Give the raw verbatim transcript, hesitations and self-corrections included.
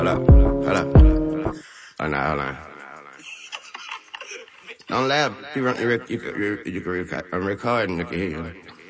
Hold up, hold up. Hold on, hold on. Don't laugh. You, run, you, you, you, you, you can record, I'm recording, I can hear you.